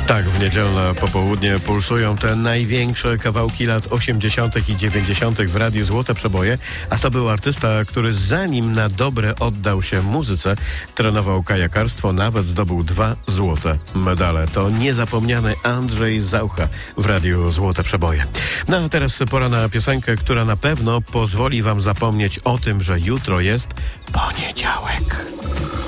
Tak, w niedzielne popołudnie pulsują te największe kawałki lat 80. i 90. w Radiu Złote Przeboje, a to był artysta, który zanim na dobre oddał się muzyce, trenował kajakarstwo, nawet zdobył 2 złote medale. To niezapomniany Andrzej Zaucha w Radiu Złote Przeboje. No a teraz pora na piosenkę, która na pewno pozwoli wam zapomnieć o tym, że jutro jest poniedziałek.